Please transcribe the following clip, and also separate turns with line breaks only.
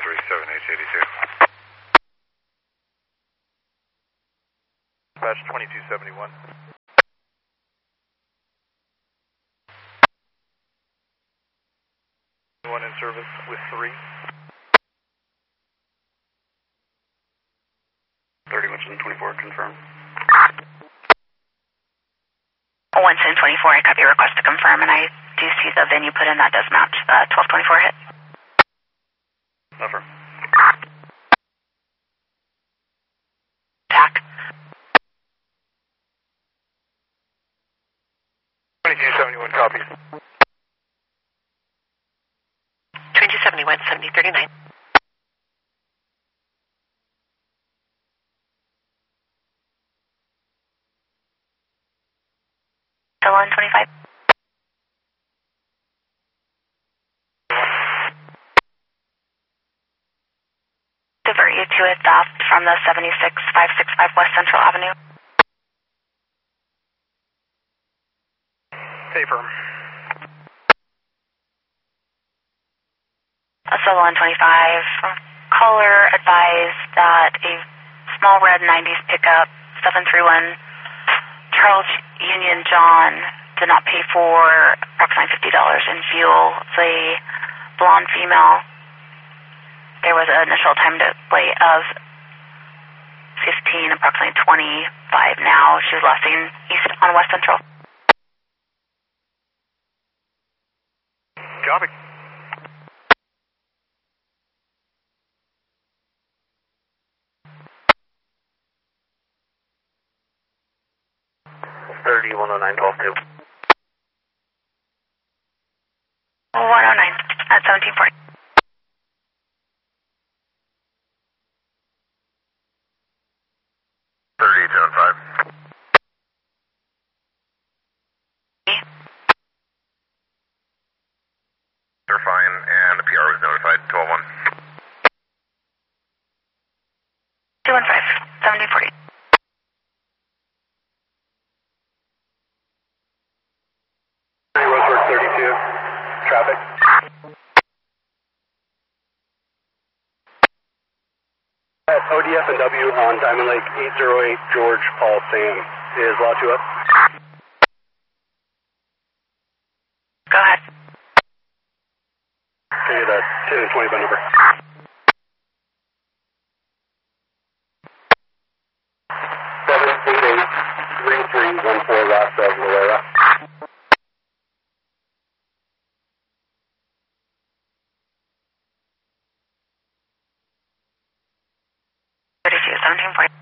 37H82. Dispatch 2271. One in service with 3. 3124, confirm.
1724, I copy your request to confirm, and I do see the VIN you put in that does match the 1224 hit.
Over.
TAC.
2271 copies.
2271, 7039. Still on 25. Divert you to a theft from the 76565 West Central Avenue.
Paper.
A solo on 25. Caller advised that a small red 90s pickup, 731 Charles Union John, did not pay for approximately $50 in fuel. The blonde female, there was an initial time delay of 15, approximately 25 now. She was last seen east on West Central.
Copy. Thirty 109 12 2.
109 at 1740.
They're fine, and the PR was notified. 12-1.
215 1740.
Roseburg 32. Traffic. At ODF and W on Diamond Lake 808 George Paul Sam. Is Law 2 up?
Go ahead.
Can you get that 10 and 20 by number? 788-3314 west of Loera.
Thirty-two 1740.